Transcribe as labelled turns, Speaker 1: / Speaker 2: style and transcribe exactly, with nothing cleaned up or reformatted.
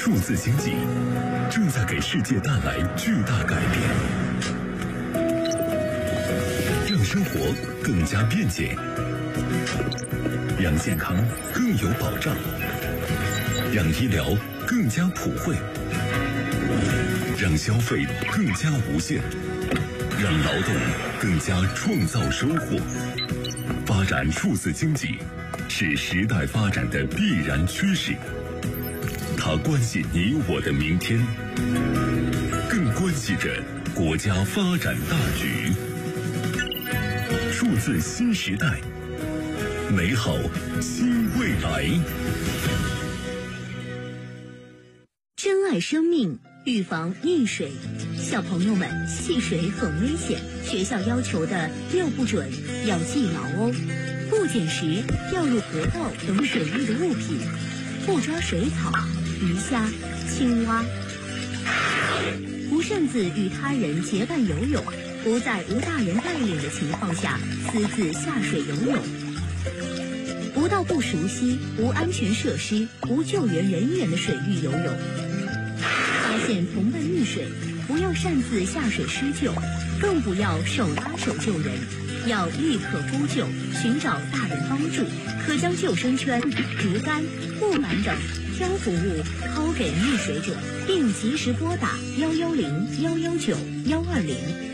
Speaker 1: 数字经济正在给世界带来巨大改变，让生活更加便捷，让健康更有保障，让医疗更加普惠，让消费更加无限，让劳动更加创造收获。发展数字经济是时代发展的必然趋势，它关系你我的明天，更关系着国家发展大局。数字新时代，美好新未来。
Speaker 2: 珍爱生命，预防溺水。小朋友们，戏水很危险，学校要求的六不准要记牢哦。不捡拾掉入河道等水域的物品，不抓水草、鱼虾、青蛙，不擅自与他人结伴游泳，不在无大人带领的情况下私自下水游泳，不到不熟悉、无安全设施、无救援人员的水域游泳。发现同伴溺水，不要擅自下水施救，更不要手拉手救人，要立刻呼救，寻找大人帮助，可将救生圈、竹竿、木板等漂浮物抛给溺水者，并及时拨打幺幺零、幺幺九、幺二零。